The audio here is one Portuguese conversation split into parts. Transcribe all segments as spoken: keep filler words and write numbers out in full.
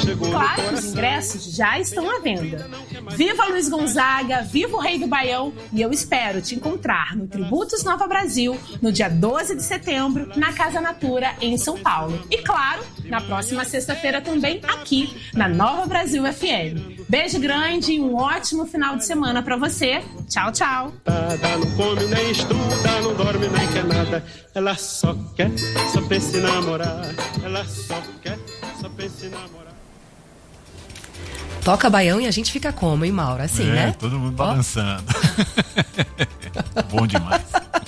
Claro, os ingressos já estão à venda. Viva Luiz Gonzaga, viva o Rei do Baião, e eu espero te encontrar no Tributos Nova Brasil no dia doze de setembro, na Casa Natura, em São Paulo. E claro, na próxima sexta-feira também aqui na Nova Brasil F M. Beijo grande e um ótimo final de semana pra você. Tchau, tchau. Não come, nem estuda, não dorme, nem quer nada. Ela só quer, só pensa em namorar. Ela só quer, só pensa em namorar. Toca baião e a gente fica como, hein, Mauro? Assim, é, né? Todo mundo balançando. Bom demais.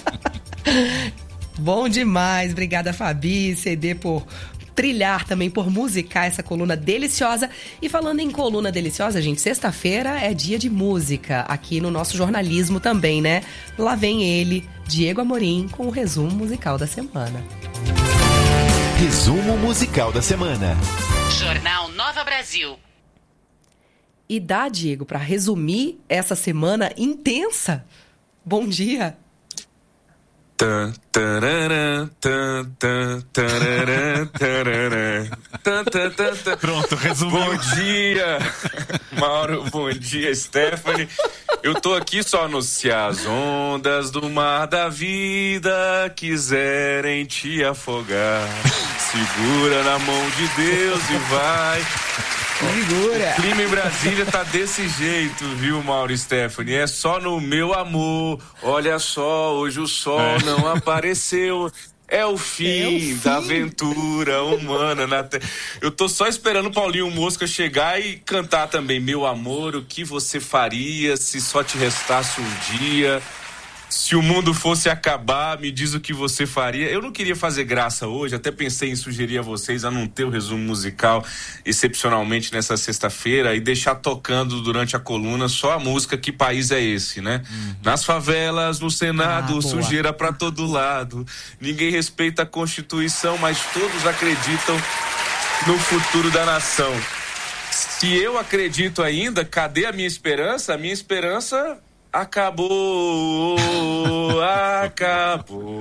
Bom demais. Obrigada, Fabi, C D, por trilhar também, por musicar essa coluna deliciosa. E falando em coluna deliciosa, gente, sexta-feira é dia de música aqui no nosso jornalismo também, né? Lá vem ele, Diego Amorim, com o resumo musical da semana. Resumo musical da semana. Jornal Nova Brasil. E dá, Diego, para resumir essa semana intensa. Bom dia. Tan, tararã, tan, tan, tararã, tararã, tan, tan, tan, tan. Pronto, resumiu. Bom dia, Mauro, bom dia, Stephanie. Eu tô aqui só no se as ondas do mar da vida quiserem te afogar, segura na mão de Deus e vai. Segura. O clima em Brasília tá desse jeito, viu, Mauro e Stephanie? É só no meu amor. Olha só, hoje o sol é. não apareceu. É o fim, é o fim da aventura humana na terra. Eu tô só esperando o Paulinho Mosca chegar e cantar também. Meu amor, o que você faria se só te restasse um dia? Se o mundo fosse acabar, me diz o que você faria. Eu não queria fazer graça hoje, até pensei em sugerir a vocês a não ter o resumo musical excepcionalmente nessa sexta-feira e deixar tocando durante a coluna só a música Que País é Esse, né? Uhum. Nas favelas, no Senado, ah, sujeira pra todo lado. Ninguém respeita a Constituição, mas todos acreditam no futuro da nação. Se eu acredito ainda, cadê a minha esperança? A minha esperança... Acabou, acabou.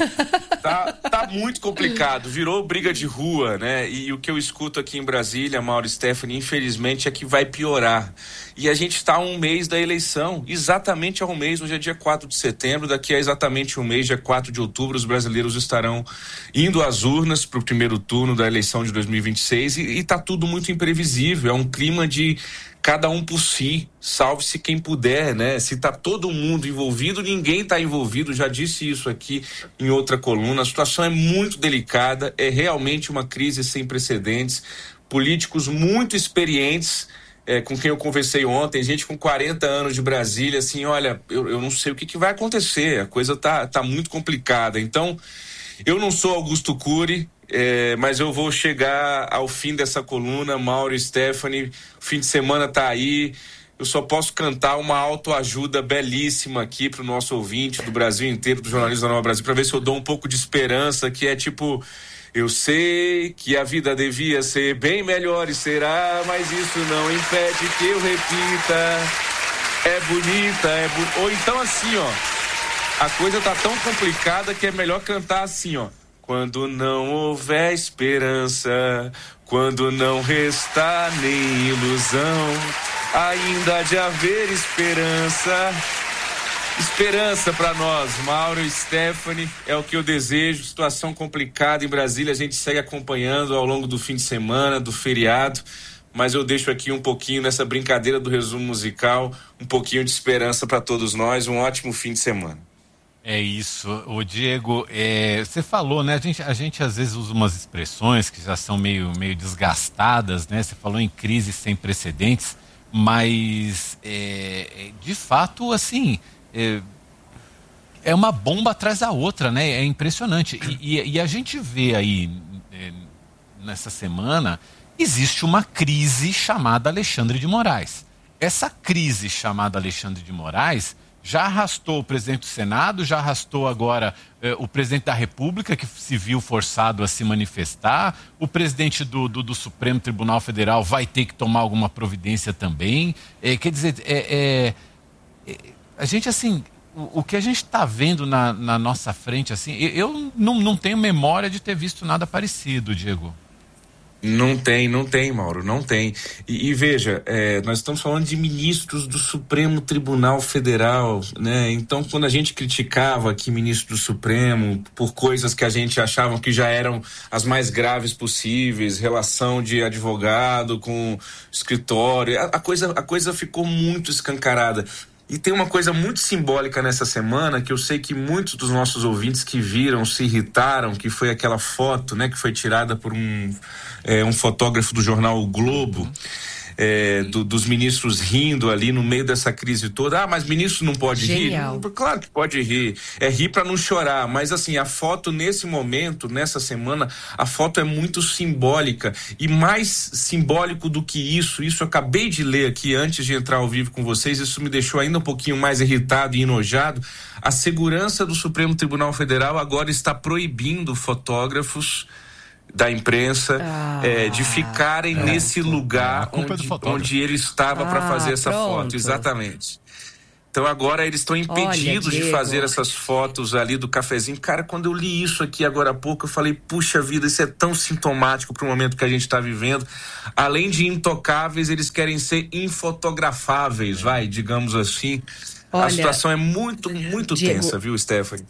Tá, tá muito complicado, virou briga de rua, né? E o que eu escuto aqui em Brasília, Mauro e Stephanie, infelizmente é que vai piorar. E a gente está a um mês da eleição, exatamente a um mês, hoje é dia quatro de setembro, daqui a exatamente um mês, dia quatro de outubro, os brasileiros estarão indo às urnas para o primeiro turno da eleição de dois mil e vinte e seis e, e tá tudo muito imprevisível, é um clima de cada um por si, salve-se quem puder, né? Se tá todo mundo envolvido, ninguém tá envolvido, já disse isso aqui em outra coluna, a situação é muito delicada, é realmente uma crise sem precedentes, políticos muito experientes, é, com quem eu conversei ontem, gente com quarenta anos de Brasília, assim, olha, eu, eu não sei o que, que vai acontecer, a coisa tá, tá muito complicada, então, eu não sou Augusto Cury, É, mas eu vou chegar ao fim dessa coluna, Mauro e Stephanie, o fim de semana tá aí, eu só posso cantar uma autoajuda belíssima aqui pro nosso ouvinte do Brasil inteiro, do jornalismo da Nova Brasil, para ver se eu dou um pouco de esperança, que é tipo, eu sei que a vida devia ser bem melhor e será, mas isso não impede que eu repita, é bonita, é bu... ou então assim, ó, a coisa tá tão complicada que é melhor cantar assim, ó. Quando não houver esperança, quando não restar nem ilusão, ainda há de haver esperança. Esperança para nós, Mauro e Stephanie, é o que eu desejo. Situação complicada em Brasília, a gente segue acompanhando ao longo do fim de semana, do feriado, mas eu deixo aqui um pouquinho nessa brincadeira do resumo musical, um pouquinho de esperança para todos nós. Um ótimo fim de semana. É isso, o Diego, é, você falou, né, a gente, a gente às vezes usa umas expressões que já são meio, meio desgastadas, né, você falou em crise sem precedentes, mas é, de fato, assim, é, é uma bomba atrás da outra, né, é impressionante, e, e, e a gente vê aí, é, nessa semana, existe uma crise chamada Alexandre de Moraes. Essa crise chamada Alexandre de Moraes já arrastou o presidente do Senado, já arrastou agora eh, o presidente da República, que se viu forçado a se manifestar, o presidente do, do, do Supremo Tribunal Federal vai ter que tomar alguma providência também. Eh, quer dizer, é, é, é, a gente, assim, o, o que a gente está vendo na, na nossa frente, assim, eu, eu não, não tenho memória de ter visto nada parecido, Diego. Não tem, não tem, Mauro, não tem. E, e veja, é, nós estamos falando de ministros do Supremo Tribunal Federal, né? Então, quando a gente criticava aqui ministro do Supremo por coisas que a gente achava que já eram as mais graves possíveis, relação de advogado com escritório, a, a coisa, a coisa ficou muito escancarada. E tem uma coisa muito simbólica nessa semana, que eu sei que muitos dos nossos ouvintes que viram se irritaram, que foi aquela foto, né, que foi tirada por um, é, um fotógrafo do jornal O Globo, é, do, dos ministros rindo ali no meio dessa crise toda. Ah, mas ministro não pode Genial. rir? Claro que pode rir. É rir para não chorar, mas assim, a foto nesse momento, nessa semana, a foto é muito simbólica. E mais simbólico do que isso, isso eu acabei de ler aqui antes de entrar ao vivo com vocês, isso me deixou ainda um pouquinho mais irritado e enojado. A segurança do Supremo Tribunal Federal agora está proibindo fotógrafos da imprensa ah, é, de ficarem é, nesse lugar onde, onde ele estava ah, para fazer essa pronto. foto, exatamente. Então agora eles estão impedidos Olha, de fazer essas fotos ali do cafezinho. Cara, quando eu li isso aqui agora há pouco, eu falei, puxa vida, isso é tão sintomático para o momento que a gente está vivendo. Além de intocáveis, eles querem ser infotografáveis, vai, digamos assim. Olha, a situação é muito, muito Diego, tensa, viu, Stephanie?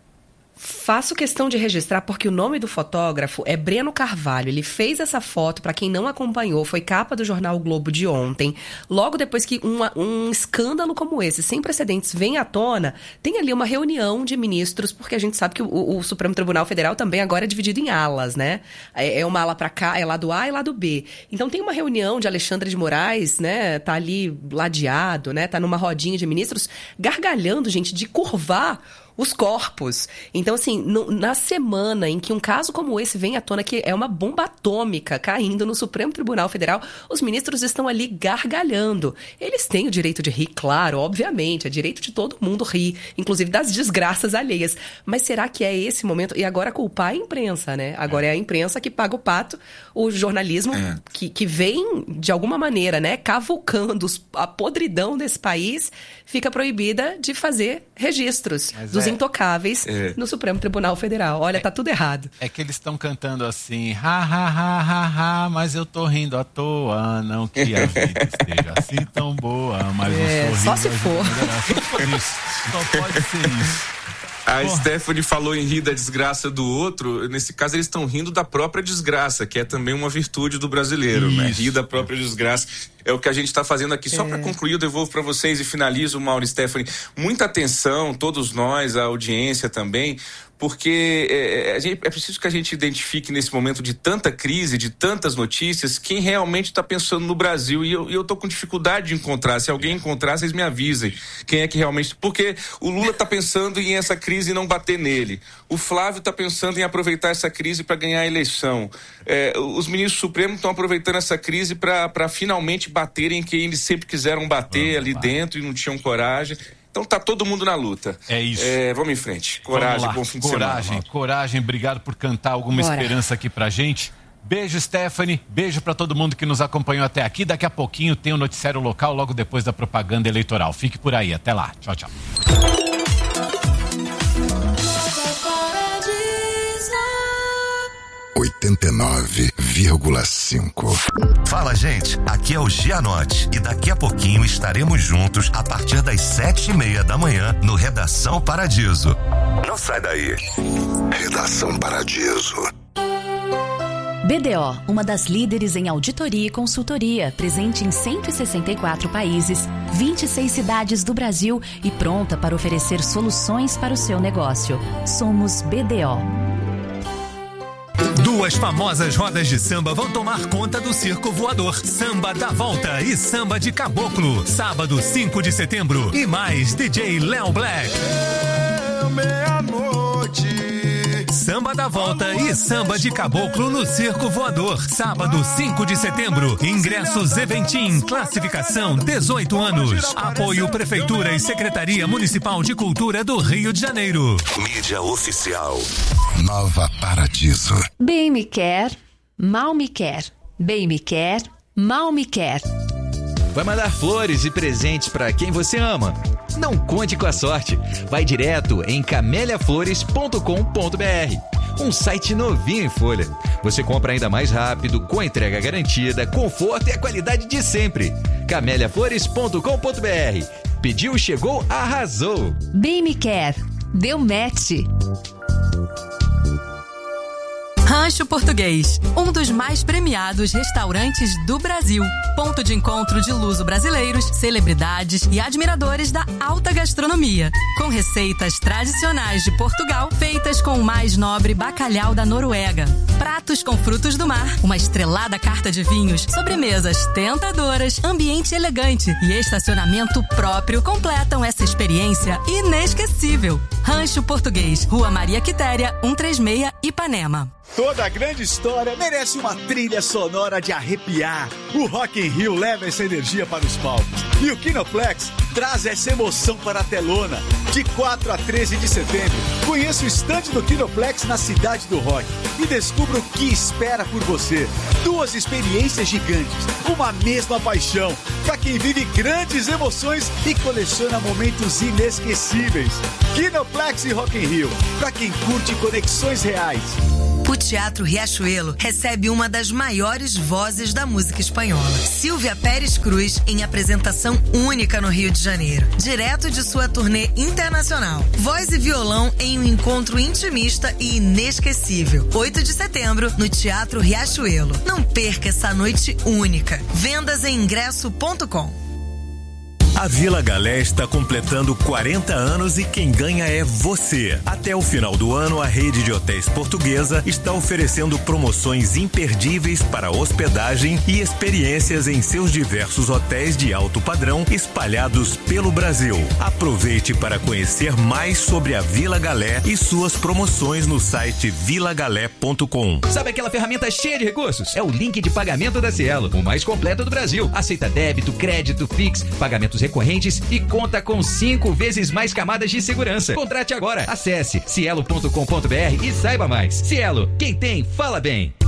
Faço questão de registrar porque o nome do fotógrafo é Breno Carvalho. Ele fez essa foto, para quem não acompanhou, foi capa do jornal o Globo de ontem. Logo depois que uma, um escândalo como esse, sem precedentes, vem à tona, tem ali uma reunião de ministros, porque a gente sabe que o, o Supremo Tribunal Federal também agora é dividido em alas, né? É, é uma ala para cá, é lado A e lado B. Então tem uma reunião de Alexandre de Moraes, né? Tá ali ladeado, né? Tá numa rodinha de ministros, gargalhando, gente, de curvar os corpos. Então, assim, no, na semana em que um caso como esse vem à tona, que é uma bomba atômica caindo no Supremo Tribunal Federal, os ministros estão ali gargalhando. Eles têm o direito de rir, claro, obviamente, é direito de todo mundo rir, inclusive das desgraças alheias. Mas será que é esse momento? E agora culpar a imprensa, né? Agora é a imprensa que paga o pato, o jornalismo é. que, que vem, de alguma maneira, né, cavucando os, a podridão desse país, fica proibida de fazer registros Mas dos é. intocáveis é. no Supremo Tribunal Federal. Olha, é, tá tudo errado. É que eles estão cantando assim, ha, ha, ha, ha, ha, mas eu tô rindo à toa, não que a vida esteja assim tão boa, mas é, o sorriso... Só se for. Isso, só pode ser isso. A Porra. Stephanie falou em rir da desgraça do outro. Nesse caso, eles estão rindo da própria desgraça, que é também uma virtude do brasileiro, Isso. né? Rir da própria desgraça. É o que a gente está fazendo aqui. Só é. para concluir, eu devolvo para vocês e finalizo, Mauro e Stephanie. Muita atenção, todos nós, a audiência também, porque é, é preciso que a gente identifique nesse momento de tanta crise, de tantas notícias, quem realmente está pensando no Brasil. E eu, eu tô com dificuldade de encontrar. Se alguém encontrar, vocês me avisem. Quem é que realmente... Porque o Lula está pensando em essa crise e não bater nele. O Flávio está pensando em aproveitar essa crise para ganhar a eleição. É, os ministros supremos estão aproveitando essa crise para finalmente baterem quem eles sempre quiseram bater vamos ali lá. dentro e não tinham coragem. Então tá todo mundo na luta. É isso. É, vamos em frente. Coragem, bom fim de semana. Coragem, coragem. Obrigado por cantar alguma Bora. esperança aqui pra gente. Beijo, Stephanie. Beijo pra todo mundo que nos acompanhou até aqui. Daqui a pouquinho tem o noticiário local logo depois da propaganda eleitoral. Fique por aí. Até lá. Tchau, tchau. oitenta e nove vírgula cinco. Fala, gente, aqui é o Gianotti e daqui a pouquinho estaremos juntos a partir das sete e meia da manhã no Redação Paradiso. Não sai daí. Redação Paradiso. B D O, uma das líderes em auditoria e consultoria, presente em cento e sessenta e quatro países, vinte e seis cidades do Brasil e pronta para oferecer soluções para o seu negócio. Somos B D O. Duas famosas rodas de samba vão tomar conta do Circo Voador. Samba da Volta e Samba de Caboclo. Sábado, cinco de setembro. E mais D J Léo Black. É meia-noite. Samba da Volta e Samba de Caboclo no Circo Voador. Sábado, cinco de setembro. Ingressos Eventim. Classificação dezoito anos. Apoio Prefeitura e Secretaria Municipal de Cultura do Rio de Janeiro. Mídia oficial. Nova Paradiso. Bem me quer, mal me quer. Bem me quer, mal me quer. Vai mandar flores e presentes para quem você ama? Não conte com a sorte. Vai direto em camélia flores ponto com ponto br. um site novinho em folha. Você compra ainda mais rápido, com entrega garantida, conforto e a qualidade de sempre. camélia flores ponto com ponto br. Pediu, chegou, arrasou. Bem me quer. Deu match. Rancho Português, um dos mais premiados restaurantes do Brasil. Ponto de encontro de luso-brasileiros, celebridades e admiradores da alta gastronomia. Com receitas tradicionais de Portugal, feitas com o mais nobre bacalhau da Noruega. Pratos com frutos do mar, uma estrelada carta de vinhos, sobremesas tentadoras, ambiente elegante e estacionamento próprio completam essa experiência inesquecível. Rancho Português, Rua Maria Quitéria, cento e trinta e seis, Ipanema. Toda grande história merece uma trilha sonora de arrepiar. O Rock in Rio leva essa energia para os palcos. E o Kinoplex traz essa emoção para a telona. De quatro a treze de setembro, conheça o estande do Kinoplex na Cidade do Rock e descubra o que espera por você. Duas experiências gigantes, uma mesma paixão, para quem vive grandes emoções e coleciona momentos inesquecíveis. Kinoplex e Rock in Rio, para quem curte conexões reais. O Teatro Riachuelo recebe uma das maiores vozes da música espanhola, Silvia Pérez Cruz, em apresentação única no Rio de Janeiro, direto de sua turnê internacional. Voz e violão em um encontro intimista e inesquecível. oito de setembro, no Teatro Riachuelo. Não perca essa noite única. Vendas em ingresso ponto com. A Vila Galé está completando quarenta anos e quem ganha é você. Até o final do ano, a rede de hotéis portuguesa está oferecendo promoções imperdíveis para hospedagem e experiências em seus diversos hotéis de alto padrão espalhados pelo Brasil. Aproveite para conhecer mais sobre a Vila Galé e suas promoções no site vila galé ponto com. Sabe aquela ferramenta cheia de recursos? É o link de pagamento da Cielo, o mais completo do Brasil. Aceita débito, crédito, Pix, pagamentos recorrentes e conta com cinco vezes mais camadas de segurança. Contrate agora. Acesse cielo ponto com ponto br e saiba mais. Cielo, quem tem, fala bem.